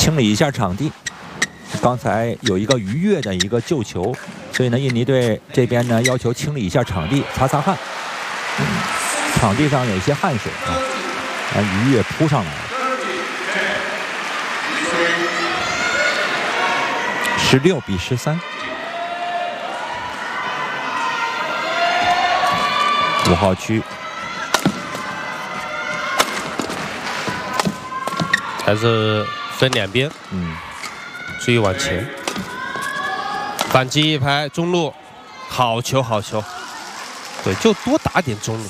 清理一下场地。刚才有一个逾越的一个救球，所以呢，印尼队这边呢要求清理一下场地，擦擦汗。场地上有一些汗水啊，逾越扑上来了。16-13。5号区。 还是分两边，注意往前，反击一拍中路，好球好球，对，就多打点中路。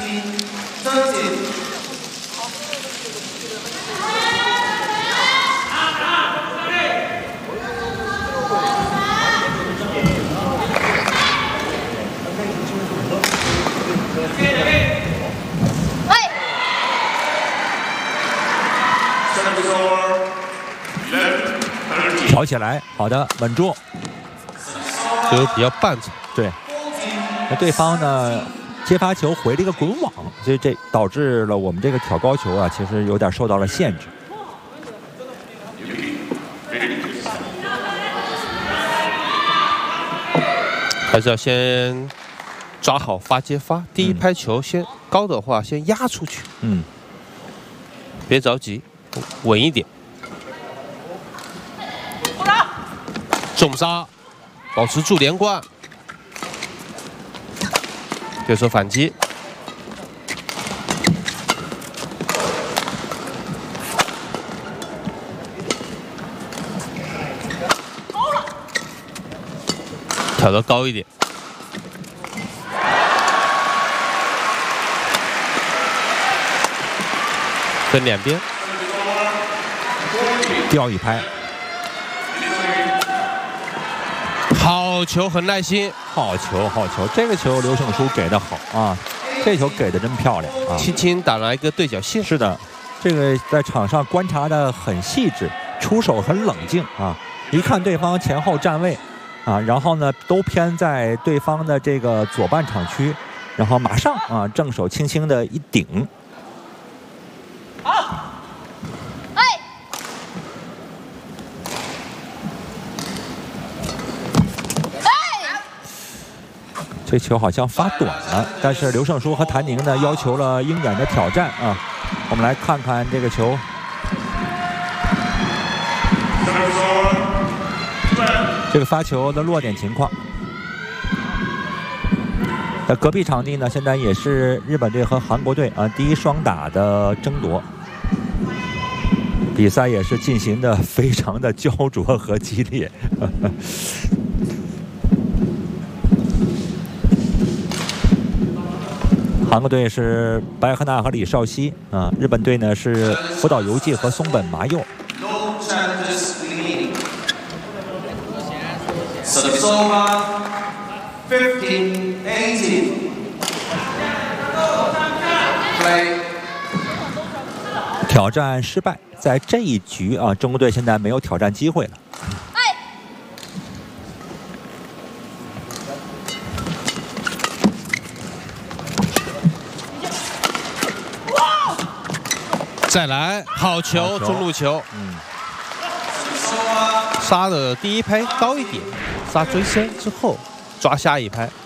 挑起来，好的，稳住， 就比较半场。 对，那对方呢接发球回了一个滚网，所以这导致了我们这个挑高球啊，其实有点受到了限制。 还是要先抓好发接发，第一拍球先高的话先压出去，别着急，稳一点。 重杀，保持住连贯，对手反击，挑得高一点，分两边， 掉一拍。 好球，很耐心， 好球，好球！这个球刘胜书给的好啊，这球给的真漂亮啊！ 轻轻打了一个对角线。 是的，这个在场上观察的很细致，出手很冷静啊！一看对方前后站位啊，然后呢都偏在对方的这个左半场区，然后马上啊正手轻轻的一顶。 这球好像发短了，但是刘胜书和谭宁呢要求了鹰眼的挑战啊。我们来看看这个球，这个发球的落点情况。隔壁场地呢，现在也是日本队和韩国队啊第一双打的争夺，比赛也是进行的非常的焦灼和激烈。韩国队是白鹤娜和李少熙啊，日本队呢是福岛由纪和松本麻佑。挑战失败，在这一局啊，中国队现在没有挑战机会了。 再来，好球，中路球。杀的第一拍高一点，杀追身之后抓下一拍。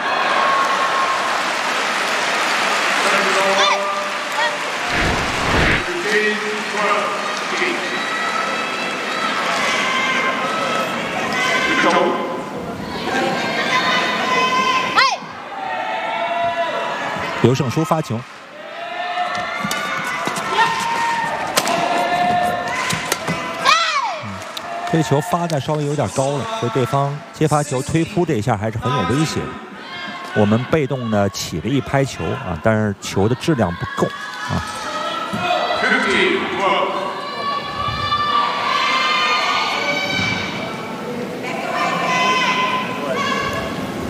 刘胜书发球。 这球发的稍微有点高了，所以对方接发球推扑这一下还是很有威胁的。我们被动的起了一拍球啊，但是球的质量不够啊。